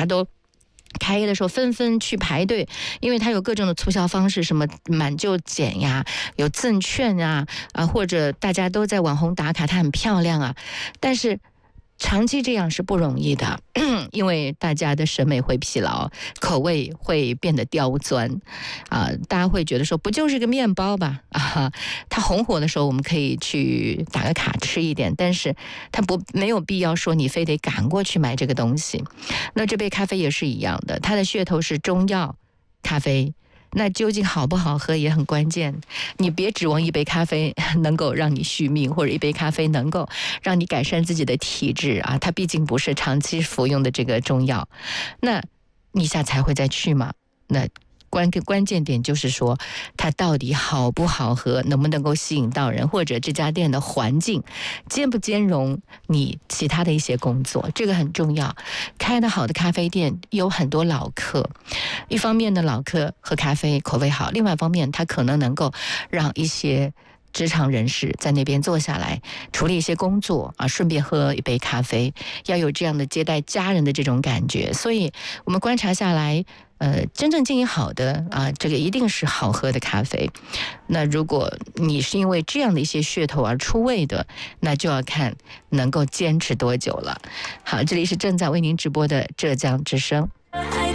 家都开业的时候纷纷去排队，因为它有各种的促销方式，什么满就减呀，有赠券啊，或者大家都在网红打卡，它很漂亮啊。但是长期这样是不容易的，因为大家的审美会疲劳，口味会变得刁钻大家会觉得说不就是个面包吧它红火的时候我们可以去打个卡吃一点，但是它没有必要说你非得赶过去买这个东西。那这杯咖啡也是一样的，它的噱头是中药咖啡，那究竟好不好喝也很关键。你别指望一杯咖啡能够让你续命，或者一杯咖啡能够让你改善自己的体质它毕竟不是长期服用的这个中药。那你下次还会再去吗？那关键点就是说它到底好不好喝，能不能够吸引到人，或者这家店的环境兼不兼容你其他的一些工作，这个很重要。开得好的咖啡店有很多老客，一方面呢老客喝咖啡口味好，另外一方面他可能能够让一些职场人士在那边坐下来处理一些工作顺便喝一杯咖啡，要有这样的接待家人的这种感觉。所以我们观察下来真正经营好的这个一定是好喝的咖啡。那如果你是因为这样的一些噱头而出位的，那就要看能够坚持多久了。好，这里是正在为您直播的浙江之声。